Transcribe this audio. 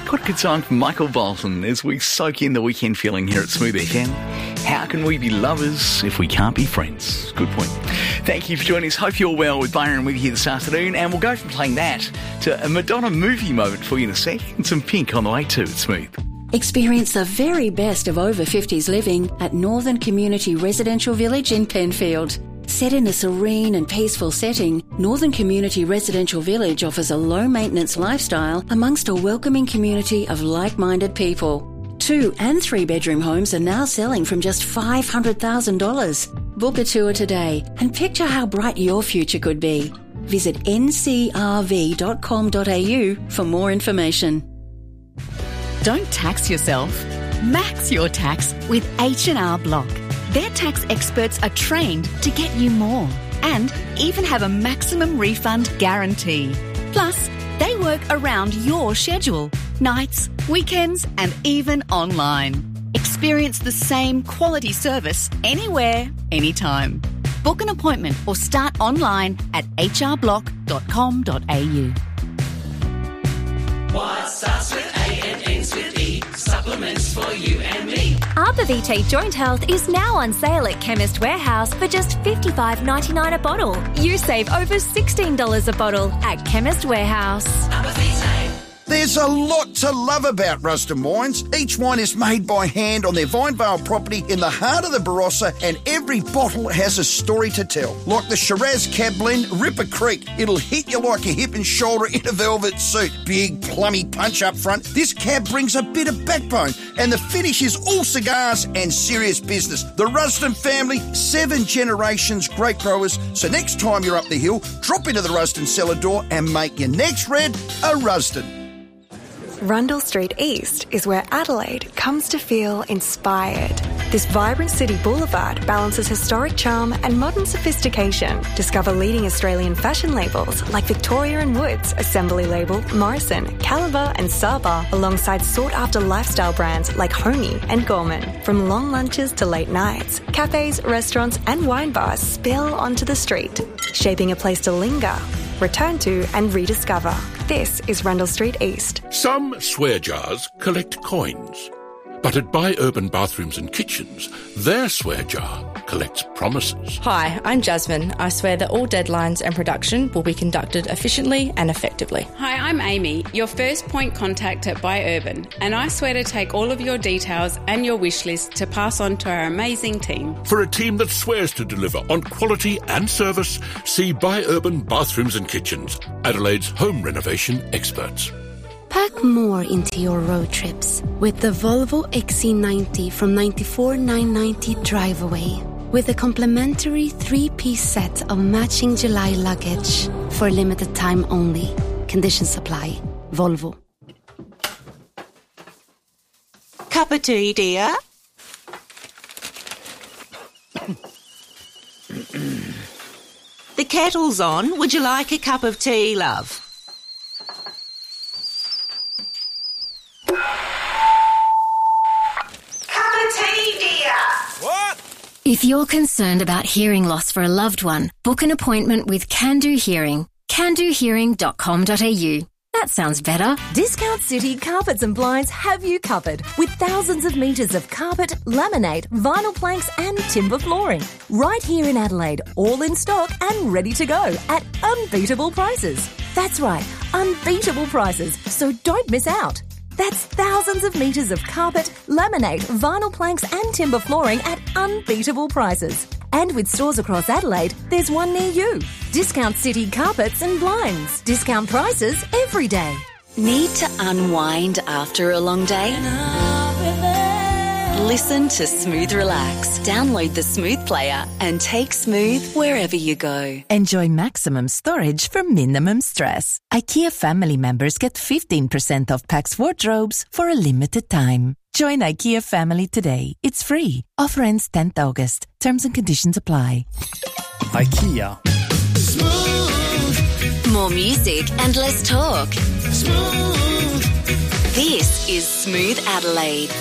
Got a good song from Michael Bolton as we soak in the weekend feeling here at Smooth FM. How can we be lovers if we can't be friends? Good point. Thank you for joining us. Hope you're well with Byron with you here this afternoon. And we'll go from playing that to a Madonna movie moment for you in a sec and some Pink on the way too. It's Smooth. Experience the very best of over 50s living at Northern Community Residential Village in Penfield. Set in a serene and peaceful setting, Northern Community Residential Village offers a low-maintenance lifestyle amongst a welcoming community of like-minded people. 2- and 3-bedroom homes are now selling from just $500,000. Book a tour today and picture how bright your future could be. Visit ncrv.com.au for more information. Don't tax yourself. Max your tax with H&R Block. Their tax experts are trained to get you more and even have a maximum refund guarantee. Plus, they work around your schedule, nights, weekends and even online. Experience the same quality service anywhere, anytime. Book an appointment or start online at hrblock.com.au. What starts with A and ends with E? Supplements for you and me. Arbor Vitae Joint Health is now on sale at Chemist Warehouse for just $55.99 a bottle. You save over $16 a bottle at Chemist Warehouse. Arbor Vitae. There's a lot to love about Rusden Wines. Each wine is made by hand on their Vinevale property in the heart of the Barossa, and every bottle has a story to tell. Like the Shiraz Cab Blend, Ripper Creek. It'll hit you like a hip and shoulder in a velvet suit. Big, plummy punch up front. This cab brings a bit of backbone, and the finish is all cigars and serious business. The Rusden family, 7 generations great growers. So next time you're up the hill, drop into the Rusden cellar door and make your next red a Rusden. Rundle Street East is where Adelaide comes to feel inspired. This vibrant city boulevard balances historic charm and modern sophistication. Discover leading Australian fashion labels like Victoria & Woods, Assembly Label, Morrison, Caliber and Saba, alongside sought-after lifestyle brands like Homey and Gorman. From long lunches to late nights, cafes, restaurants and wine bars spill onto the street, shaping a place to linger, return to and rediscover. This is Rundle Street East. Some swear jars collect coins, but at Buy Urban Bathrooms and Kitchens, their swear jar collects promises. Hi, I'm Jasmine. I swear that all deadlines and production will be conducted efficiently and effectively. Hi, I'm Amy, your first point contact at Buy Urban, and I swear to take all of your details and your wish list to pass on to our amazing team. For a team that swears to deliver on quality and service, see Buy Urban Bathrooms and Kitchens, Adelaide's home renovation experts. Pack more into your road trips with the Volvo XC90 from $94,990 drive away, with a complimentary 3-piece set of matching July luggage for limited time only. Conditions apply. Volvo. Cup of tea, dear? The kettle's on. Would you like a cup of tea, love? If you're concerned about hearing loss for a loved one, book an appointment with Can-Do Hearing. CanDoHearing.com.au. That sounds better. Discount City Carpets and Blinds have you covered with thousands of metres of carpet, laminate, vinyl planks and timber flooring. Right here in Adelaide, all in stock and ready to go at unbeatable prices. That's right, unbeatable prices, so don't miss out. That's thousands of metres of carpet, laminate, vinyl planks and timber flooring at unbeatable prices. And with stores across Adelaide, there's one near you. Discount City Carpets and Blinds. Discount prices every day. Need to unwind after a long day? Listen to Smooth Relax. Download the Smooth player and take Smooth wherever you go. Enjoy maximum storage for minimum stress. IKEA family members get 15% off Pax wardrobes for a limited time. Join IKEA family today. It's free. Offer ends 10th August. Terms and conditions apply. IKEA. Smooth. More music and less talk. Smooth. This is Smooth Adelaide.